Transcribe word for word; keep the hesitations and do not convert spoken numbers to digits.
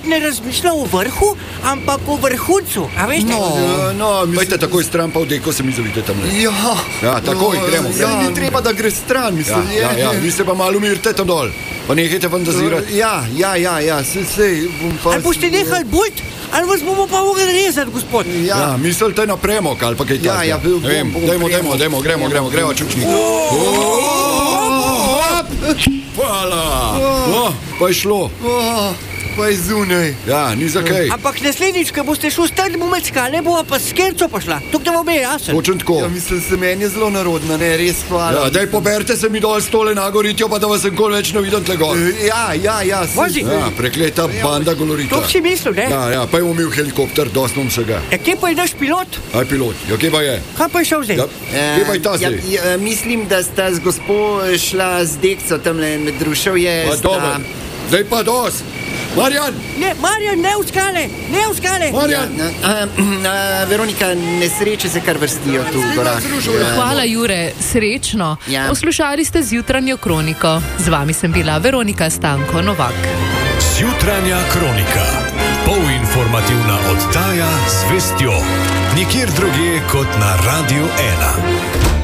ne razmišlja o vrhu, ampak o vrhuncu, a veste? No, no, mislim... Pojďte takoj stran, pa odeko se mi zavite tam. Ja, Ja, takoj, no, gremo, Ja, gremo. ni treba, da gre stran, Ja, mislim. ja, ja, vi se pa malo umirite tam dol, pa nehajte fantazirati. Ja, ja, ja, ja, se, se, bom pa... Ali boste nehali bult, ali vas bomo pa mogli rezati, gospod? Ja, Ja, mislite na premog ali pa kaj Ja, takega? ja, bom- Ne vem, bom dajmo, premog. dajmo, dajmo, gremo, gremo, gremo, čučnik. Hvala. No, pa je šlo. oh, pa je zunaj. Ja, ni za kaj. Ampak naslednjič, ko boste šli strani bomet skale, bova pa s kerco pošla. Tukaj vam je jasen. Točen tako. Ja, mislim, se meni je zelo narodna, ne, res hvala. Ja, daj poberite se mi dol stole na goritijo, pa da vas nikoli več ne vidim tle gor. Ja, ja, ja. se- Vozi. Ja, prekleta banda golorita. To si mislil, ne? Ja, ja, pa je umil helikopter, dosnom vsega. Ja, kje pa je naš pilot? Aj pilot, ja, kje pa je? Kaj pa je šel zdaj? Ja, kje pa je ta ja, zdaj? ja, mislim, da sta z gospo šla z dekco tamle med druševje. Pa dobro, zdaj pa dos. Marjan, Ne, Marjan, ne v skale, ne v skale. Marjan. Ja, a, a, Veronika, nesreče se kar vrstijo tu v gorah. Ja. Hvala, Jure, srečno. Ja. Poslušali ste Zjutranjo kroniko. Z vami sem bila Veronika Stanko Novak. Zjutranja kronika. Polinformativna oddaja z vestjo. Nikjer drugje kot na Radiu ena.